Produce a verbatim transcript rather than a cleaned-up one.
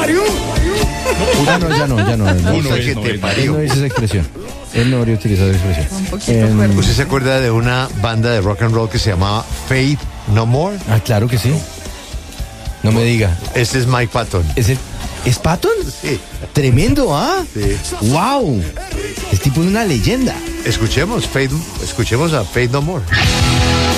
parió? Ya no, ya no, ya no. no. Uno que es, te no es. Él parió. no dice esa expresión. Él no habría utilizado esa expresión. Un poquito Em, fuerte. ¿Usted se acuerda de una banda de rock and roll que se llamaba Faith No More? Ah, claro que sí. No me diga. Este es Mike Patton. ¿Es el, ¿Es Patton? Sí. Tremendo, ¿ah? Sí. ¡Wow! Es tipo una leyenda. Escuchemos, Faith, escuchemos a Faith No More.